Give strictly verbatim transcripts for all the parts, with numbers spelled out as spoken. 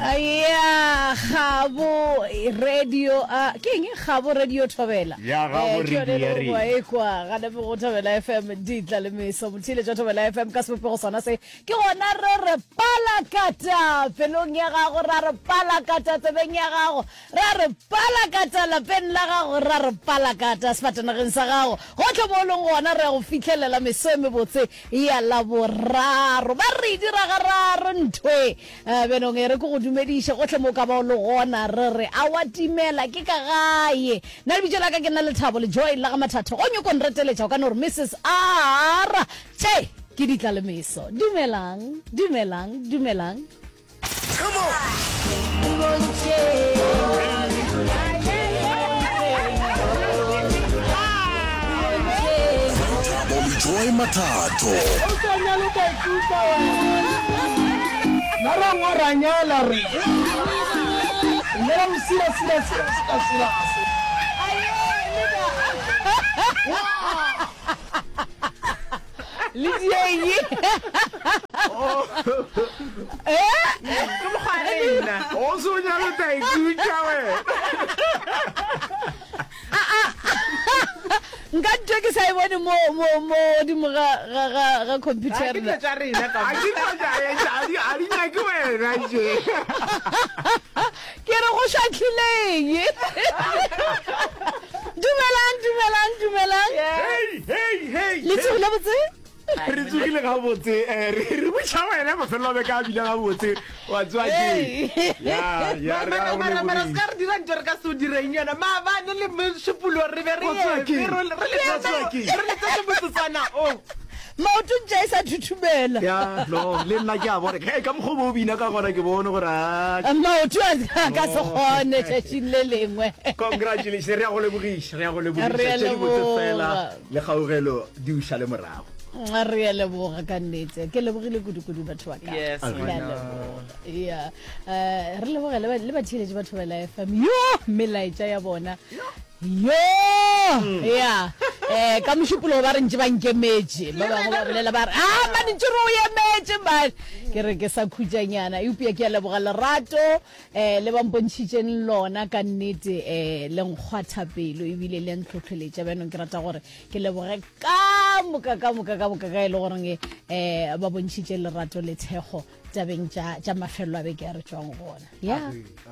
Aya Khabo radio a ke eng Khabo radio Thobela ya Khabo radio wa ekwa ga le go Thobela F M di tla le meso motile tsa Thobela F M ka se go sona se ke gona re re palakata pelong ya gago ra re palakata tsebeng ya gago ra re palakata la pen la gago ra re palakata sfatana gen sa gago go tle mo leng gona re go fitlhelela meso me botse ya la boraro ba re dira ga raro ntwe beno ngere go dumedisha go tle mo ka ba lo gona re re a wa timela ke ka gae na le bitjela ka ke na le Thabo le Joy la ga Mathatho go nyoko nreteletša ka no Missus R che ke di tla le meso dumelang dumelang dumelang come on Thabo le Joy Mathatho o tsanya le ka tsuta nara ngoranyala re nara msira sira sira sira sira Lidiye eh come kharena o so nyalo tai tsuta we nka tse ke sa bone mo mo mo di mo ga ga ga computer na a ke tla ya jali ali nya ke wena je ke re go shatlileng dumelang dumelang dumelang hey hey hey le tsula botse re tsukile ga botse re re botsa wena ba fela be ka bila ga botse wa tswa ke ya ya re a mara mara skar dira ntse ka so direnyana ma ba ne le mshipulo re be re re le tsa botsana o mautu jaisa thuthumela ya no le nna ke a bone ke ka mo go bina ka gona ke bone gore a mautu ka se gone tshitsin le lengwe congratulations re a go lebogisha re a go lebogisha tse di botse fela le gaugelo di usha le morago a re ya leboga ka nnete ke lebogile kudu-kudu batho ba ka yes yeah eh re leboga le bathiletse batho ba la F M yo melaetsa ya bona yo yeah eh ka moshupulo ba re ntse ba nkemetse ba ba go ba bolela ba re ah ba ntse ro yemetse ba ke re ke sa khujanyana upia ke ya leboga lerato eh le ba mpontshitšeng lona ka nnete eh le nkgwatha pelo e bile le ntlhotlheletša beno ke rata gore ke leboge ka moka ka moka ka moka ka ile gore eh ba bontshitše lerato le thego tabeng tša tša mafelo a beke a re tswang gona ya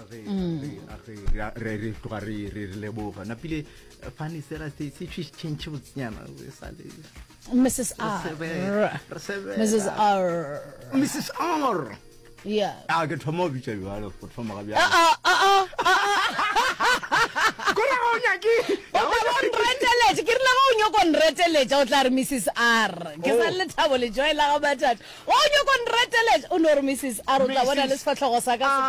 re re tloga re re leboga na pile fane sera se se change botsnyana sa le Missus R Missus R Missus R yeah a ke thomo bitša bjalo go thoma ga bjalo a a a a go ra go nyaki o ba nreteletse ke re la go nyoko nreteletse o tla re Missus R ke sa le Thabo le Joy la ga Mathatho o nyoko nreteletse o no re Missus R o tla bona le sefatlhogo sa ka se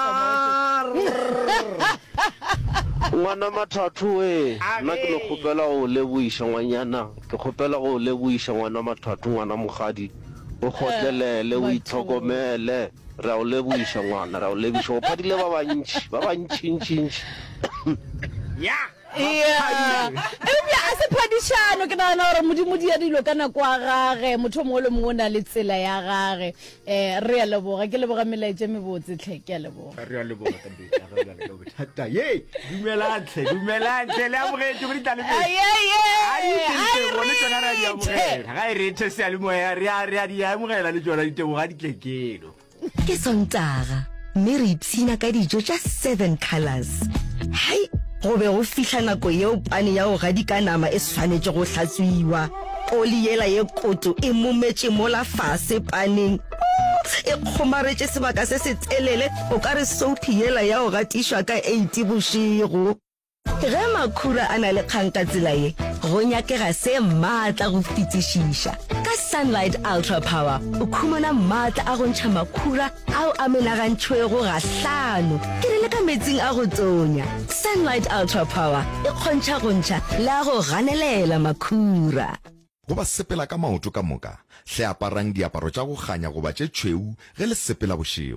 ngwana Mathatho we nna ke le kgopela go leboisha ngwanyana ke kgopela go leboisha ngwana Mathatho ngwana mogadi o khotlelele o itlhokomele ra o leboisha ngwana ra o leboisha o phadile ba bantši ba bantši ntšintši ya yeah ebe a se phadishano ke nana gore modimodi ya dilo kana kwa gage motho mo le mo na le tsela ya gage eh re ya leboga ke leboga melaetse mebotse tlhe ke ya leboga re ya leboga ka beta re ya leboga thata ye dumelantle dumelantle le amogetse mo ditale ay ay ai bona tsona ra di amogela ga re tse se le moya re ya re ya di amogela le tsona diteboga ditlekelo ke Sontaga mme re ipsina ka dijo tša seven colors hai go be go fihla nako yeo pane ya go gadika nama e swanetše go hlatswiwa oli yela ye koto e mometše mola fase paneng e kgomaretše sebaka se se telele o ka re soapy yela ya go gatišwa ka eight bošego ge makhura a na le kgang ka tsela ye go nyakega se maatla go fetišiša ka Sunlight Ultra Power o khumana maatla a go ntšha makhura ao a menagantšhwego gahlano ke re le ka metsing a go tsonya Sunlight Ultra Power e kgontšha go ntšha le a go ganelela makhura go ba sepela ka maoto ka moka hle aparang diaparo tša go ganya go ba tše tšhweu ge le sepela bošego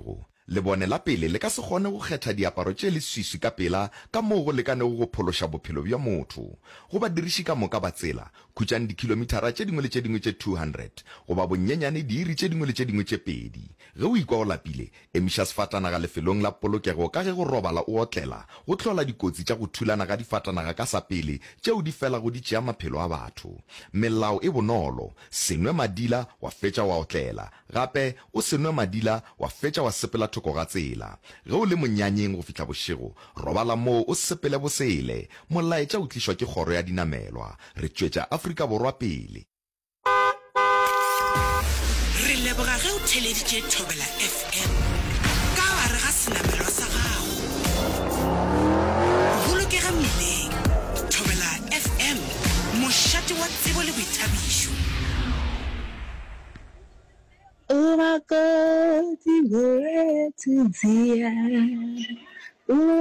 le bone la pele le ka se gone go kgetha diaparo tše le swiswi ka pela ka moo go lekanego go phološa bophelo bja motho go ba diriši ka moka ba tsela khutšang dikilomitara tše dingwe le tše dingwe tše two hundred goba bonnyenyane diiri tše dingwe le tše dingwe tše pedi ge o ikwa go lapile emiša sefatanaga lefelong la polokego ka ge go robala o otlela go tlhola dikotsi tša go thulana ga difatanaga ka sa pele tšeo di fela go di tšea maphelo a batho melao e bonolo senwe madila wa fetša wa otlela gape o senwe madila wa fetša wa sepela thoko ga tsela ge o le monyanyeng go fihla bošego robala moo o sepele bosele molaetša o tlišwa ke kgoro ya dinamelwa re tšwetša Afrika Borwa pele re leboga ge o theleditše Thobela F M ka gare ga senamelwa sa gago bolokega mmileng Thobela F M mošate wa tsebo le boithabišo. Oh my God, you were to see